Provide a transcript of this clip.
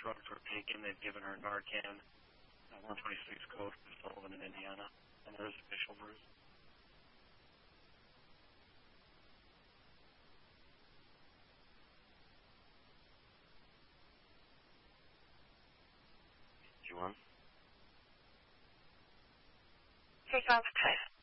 drugs were taken. They've given her Narcan, 126 code for Sullivan in Indiana, and there is a facial bruise. You want? Take off.